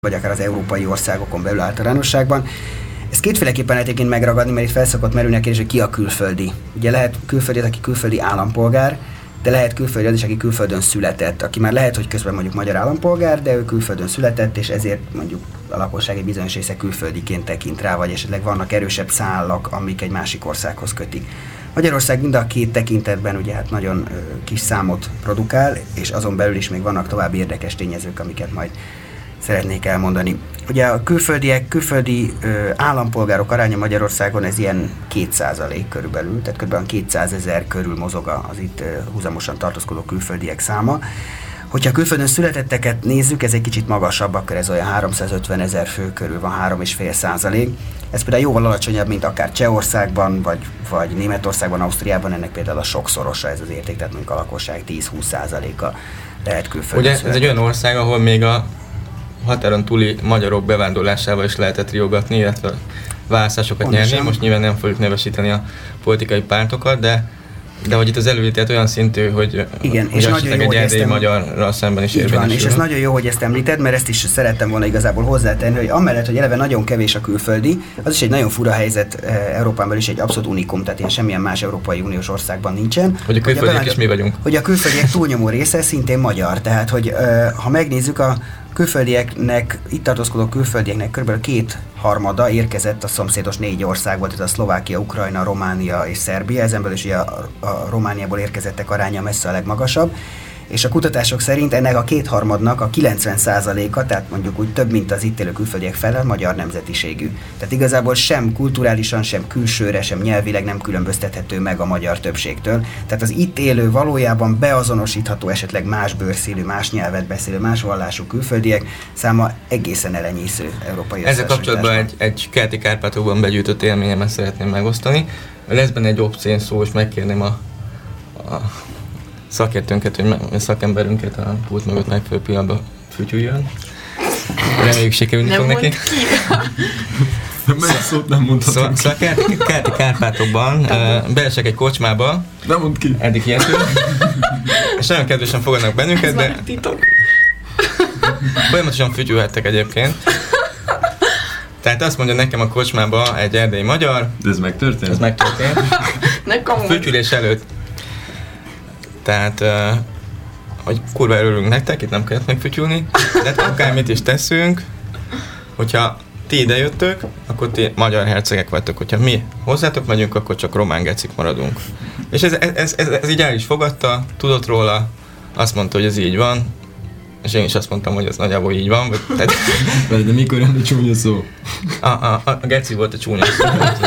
vagy akár az európai országokon belül általánosságban. Ezt kétféleképpen lehet egyébként megragadni, mert itt felszokott merülni a kérdés, hogy ki a külföldi. Ugye lehet külföldi az, aki külföldi állampolgár, de lehet külföldi az is, aki külföldön született, aki már lehet, hogy közben mondjuk magyar állampolgár, de ő külföldön született, és ezért mondjuk a lakosság egy bizonyos része külföldiként tekint rá, vagy esetleg vannak erősebb szálak, amik egy másik országhoz kötik. Magyarország mind a két tekintetben ugye hát nagyon kis számot produkál, és azon belül is még vannak további érdekes tényezők, amiket majd szeretnék elmondani. Ugye a külföldi állampolgárok aránya Magyarországon ez ilyen 2% körülbelül, tehát kb. 200 000 körül mozog az itt húzamosan tartózkodó külföldiek száma. Hogyha a külföldön születetteket nézzük, ez egy kicsit magasabb, akkor ez olyan 350 000 fő körül van, 3,5%. Ez például jóval alacsonyabb, mint akár Csehországban, vagy Németországban, Ausztriában, ennek például a sokszorosa ez az érték, tehát mondjuk a lakosság 10-20%-a lehet külföldön. Ugye ez egy olyan ország, ahol még a határon túli magyarok bevándorlásával is lehetett riogatni, illetve választásokat nyerni. Most nyilván nem fogjuk nevesíteni a politikai pártokat, de hogy itt az előítélet olyan szintű, hogy igen, és nagyon jó, egy erdélyi magyarral szemben is érvényesül. És ez nagyon jó, hogy ezt említed, mert ezt is szerettem volna igazából hozzátenni, hogy amellett, hogy eleve nagyon kevés a külföldi, az is egy nagyon fura helyzet Európán belül is, egy abszolút unikum, tehát ilyen semmilyen más Európai Uniós országban nincsen. Hogy a külföldiek is mi vagyunk. Hogy a külföldiek túlnyomó része szintén magyar, tehát hogy ha megnézzük a külföldieknek, itt tartózkodó külföldieknek kb. 2/3 érkezett a szomszédos 4 országból, tehát a Szlovákia, Ukrajna, Románia és Szerbia, ezen belül is a Romániából érkezettek aránya messze a legmagasabb, és a kutatások szerint ennek a 2/3-nak a 90%-a, tehát mondjuk úgy több, mint az itt élő külföldiek fele, magyar nemzetiségű. Tehát igazából sem kulturálisan, sem külsőre, sem nyelvileg nem különböztethető meg a magyar többségtől. Tehát az itt élő, valójában beazonosítható, esetleg más bőrszínű, más nyelvet beszélő, más vallású külföldiek száma egészen elenyésző európai ezzel kapcsolatban egy keleti Kárpátokban begyűjtött élményemet szeretném megosztani. Lesz benne egy obszén szó, és megkérném a szakértőnket, vagy szakemberünket a pult mögött megfelelő pillanatban fütyüljön. Reméljük sikerülni fog neki. Melyik szót nem mondhatunk. Szóval keleti Kárpátokban beesek egy kocsmába. Nem mondd ki. Eddig hihető. És nagyon kedvesen fogadnak bennünket, de folyamatosan fütyülhettek egyébként. Tehát azt mondja nekem a kocsmába egy erdélyi magyar. De ez megtörtént? Ez megtörtént. A fütyülés előtt. Tehát, hogy kurva örülünk nektek, itt nem kellett megfütyülni, de akármit is teszünk, hogyha ti idejöttök, akkor ti magyar hercegek vagytok, hogyha mi hozzátok megyünk, akkor csak román gecik maradunk. És ez így el is fogadta, tudott róla, azt mondta, hogy ez így van, és én is azt mondtam, hogy ez nagyjából így van. De mikor jön a csúnya szó? A geci volt a csúnya szó.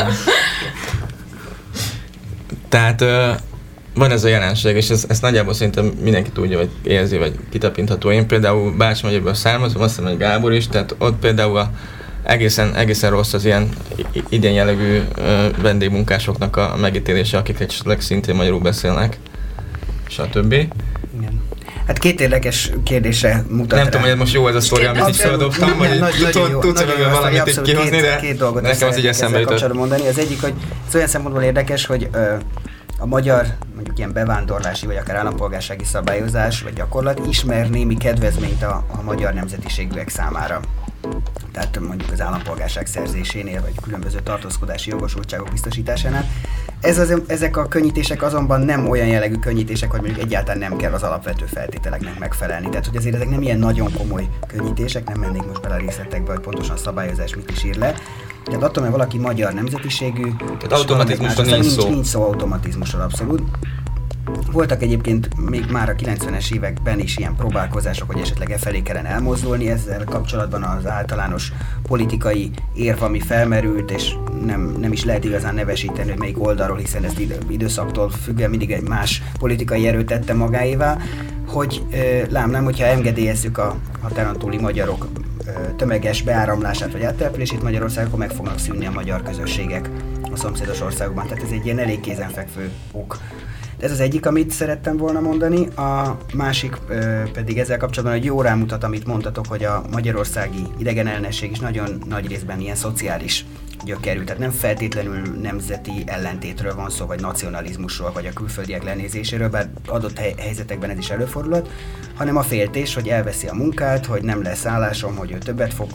Tehát van ez a jelenség, és ezt nagyjából szerintem mindenki tudja, vagy érzi, vagy kitapintható. Én például Bács-Megyéből származom, azt hiszem, hogy Gábor is, tehát ott például egészen rossz az ilyen idén jellegű vendégmunkásoknak a megítélése, akik esetleg szintén magyarul beszélnek, stb. Igen. Hát két érdekes kérdésre mutat. Nem tudom, hogy most jó ez a sztori, amit így feldobtam, vagy tudsz ebben valamit így kihozni, de nekem az így eszembe jutott. Mondani. Az egyik, hogy ez olyan szempontból érdekes, hogy a magyar, mondjuk ilyen bevándorlási vagy akár állampolgársági szabályozás vagy gyakorlat ismer némi kedvezményt a magyar nemzetiségűek számára. Tehát mondjuk az állampolgárság szerzésénél, vagy különböző tartózkodási jogosultságok biztosításánál. Ezek a könnyítések azonban nem olyan jellegű könnyítések, hogy mondjuk egyáltalán nem kell az alapvető feltételeknek megfelelni. Tehát, hogy azért ezek nem ilyen nagyon komoly könnyítések, nem mennék most bele a részletekbe, hogy pontosan a szabályozás mit is ír le. Tehát attól, mert valaki magyar nemzetiségű, tehát automatizmusról nincs szó automatizmusról abszolút. Voltak egyébként még már a 90-es években is ilyen próbálkozások, hogy esetleg e felé kellene elmozdulni, ezzel kapcsolatban az általános politikai érv, ami felmerült, és nem is lehet igazán nevesíteni, hogy melyik oldalról, hiszen ez időszaktól függően mindig egy más politikai erőt tette magáévá, hogy lám, hogyha engedélyezzük a határon túli magyarok tömeges beáramlását vagy áttelepülését Magyarországon, akkor meg fognak szűnni a magyar közösségek a szomszédos országokban. Tehát ez egy ilyen elég kézenfekvő ok. Ez az egyik, amit szerettem volna mondani, a másik pedig ezzel kapcsolatban, hogy jó rámutat, amit mondtatok, hogy a magyarországi idegenellenesség is nagyon nagy részben ilyen szociális gyökerű, tehát nem feltétlenül nemzeti ellentétről van szó, vagy nacionalizmusról, vagy a külföldiek lenézéséről, bár adott helyzetekben ez is előfordulhat, hanem a féltés, hogy elveszi a munkát, hogy nem lesz állásom, hogy ő többet fog